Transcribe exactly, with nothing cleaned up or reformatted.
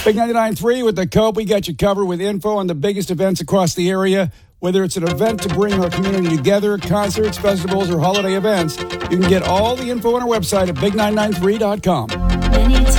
Big ninety-nine point three with the Cope. We got you covered with info on the biggest events across the area. Whether it's an event to bring our community together, concerts, festivals, or holiday events, you can get all the info on our website at big nine nine three dot com.